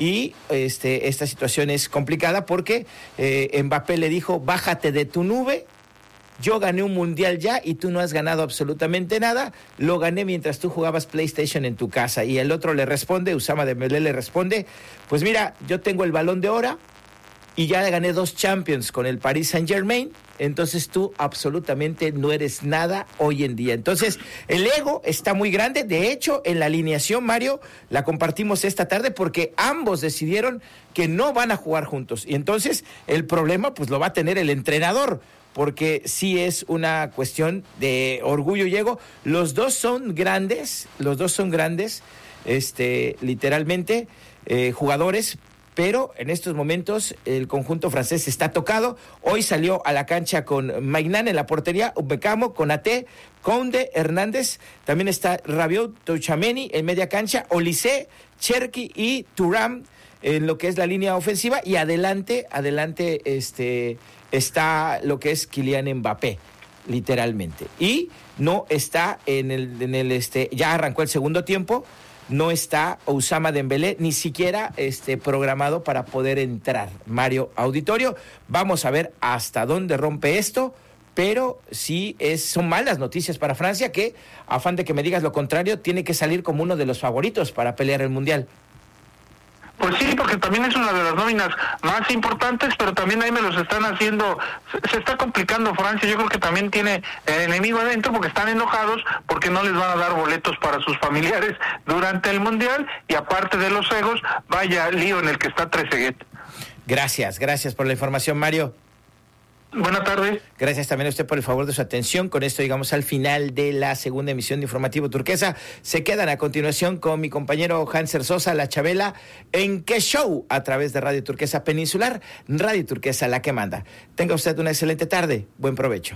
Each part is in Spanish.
y esta situación es complicada porque Mbappé le dijo, bájate de tu nube, yo gané un mundial ya y tú no has ganado absolutamente nada, lo gané mientras tú jugabas PlayStation en tu casa. Y el otro le responde, Ousmane Dembélé le responde, pues mira, yo tengo el Balón de Oro y ya gané 2 Champions con el Paris Saint-Germain, entonces tú absolutamente no eres nada hoy en día. Entonces, el ego está muy grande. De hecho, en la alineación, Mario, la compartimos esta tarde porque ambos decidieron que no van a jugar juntos. Y entonces, el problema, pues lo va a tener el entrenador, porque sí es una cuestión de orgullo y ego. Los dos son grandes, literalmente, jugadores, pero en estos momentos el conjunto francés está tocado. Hoy salió a la cancha con Maignan en la portería, Upamecano, Konaté, Koundé, Hernández, también está Rabiot, Tchouaméni en media cancha, Olise, Cherki y Thuram en lo que es la línea ofensiva, y adelante está lo que es Kylian Mbappé, literalmente. Y no está ya arrancó el segundo tiempo, no está Ousmane Dembélé, ni siquiera programado para poder entrar. Mario Auditorio, vamos a ver hasta dónde rompe esto, pero sí son malas noticias para Francia, que, a afán de que me digas lo contrario, tiene que salir como uno de los favoritos para pelear el Mundial. Pues sí, porque también es una de las nóminas más importantes, pero también ahí me los están haciendo, se está complicando Francia. Yo creo que también tiene enemigo adentro porque están enojados porque no les van a dar boletos para sus familiares durante el Mundial, y aparte de los egos, vaya lío en el que está Trezeguet. Gracias por la información, Mario. Buenas tardes. Gracias también a usted por el favor de su atención. Con esto llegamos al final de la segunda emisión de Informativo Turquesa. Se quedan a continuación con mi compañero Hanser Sosa, La Chabela, en Qué Show, a través de Radio Turquesa Peninsular, Radio Turquesa, la que manda. Tenga usted una excelente tarde. Buen provecho.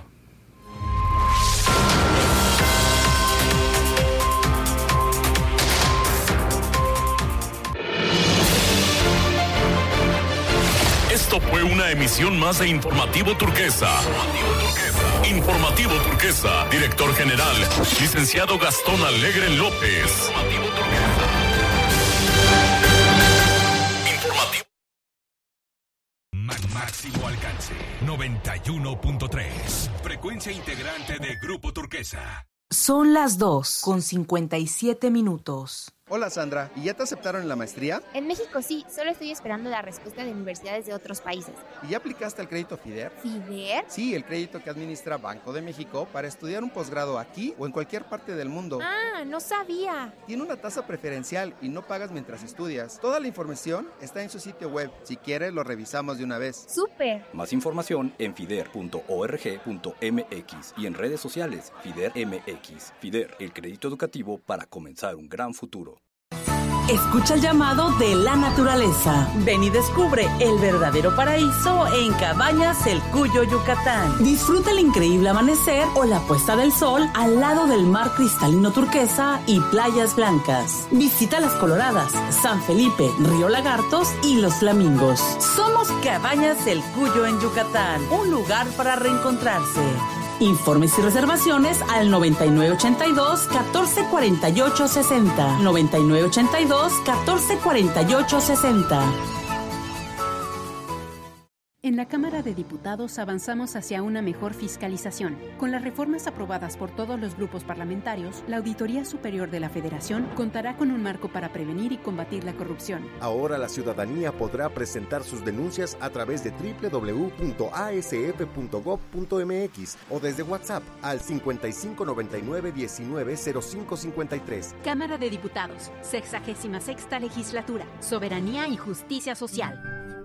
Esto fue una emisión más de Informativo Turquesa. Informativo Turquesa. Director General, Licenciado Gastón Alegre López. Informativo. Máximo alcance. 91.3. Frecuencia integrante de Grupo Turquesa. Son las 2:57. Hola Sandra, ¿y ya te aceptaron en la maestría? En México sí, solo estoy esperando la respuesta de universidades de otros países. ¿Y ya aplicaste al crédito FIDER? ¿FIDER? Sí, el crédito que administra Banco de México para estudiar un posgrado aquí o en cualquier parte del mundo. Ah, no sabía. Tiene una tasa preferencial y no pagas mientras estudias. Toda la información está en su sitio web. Si quieres, lo revisamos de una vez. ¡Súper! Más información en fider.org.mx y en redes sociales FIDER MX. FIDER, el crédito educativo para comenzar un gran futuro. Escucha el llamado de la naturaleza. Ven y descubre el verdadero paraíso en Cabañas El Cuyo, Yucatán. Disfruta el increíble amanecer o la puesta del sol al lado del mar cristalino turquesa y playas blancas. Visita Las Coloradas, San Felipe, Río Lagartos y Los Flamingos. Somos Cabañas El Cuyo en Yucatán, un lugar para reencontrarse. Informes y reservaciones al 9982-1448-60. 9982-1448-60. En la Cámara de Diputados avanzamos hacia una mejor fiscalización. Con las reformas aprobadas por todos los grupos parlamentarios, la Auditoría Superior de la Federación contará con un marco para prevenir y combatir la corrupción. Ahora la ciudadanía podrá presentar sus denuncias a través de www.asf.gov.mx o desde WhatsApp al 5599-190553. Cámara de Diputados, 66ª Legislatura, Soberanía y Justicia Social.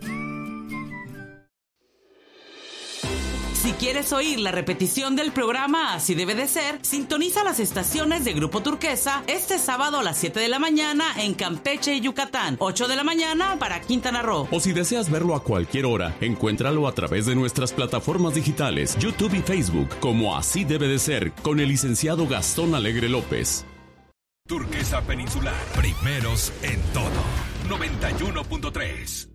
Si quieres oír la repetición del programa Así Debe de Ser, sintoniza las estaciones de Grupo Turquesa este sábado a las 7 de la mañana en Campeche y Yucatán, 8 de la mañana para Quintana Roo. O si deseas verlo a cualquier hora, encuéntralo a través de nuestras plataformas digitales, YouTube y Facebook, como Así Debe de Ser, con el licenciado Gastón Alegre López. Turquesa Peninsular, primeros en todo. 91.3.